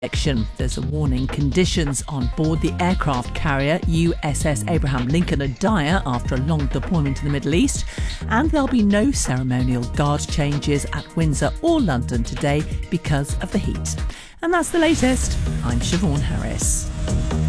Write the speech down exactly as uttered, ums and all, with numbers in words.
There's a warning. Conditions on board the aircraft carrier U S S Abraham Lincoln are dire after a long deployment in the Middle East, and there'll be no ceremonial guard changes at Windsor or London today because of the heat. And that's the latest. I'm Siobhan Harris.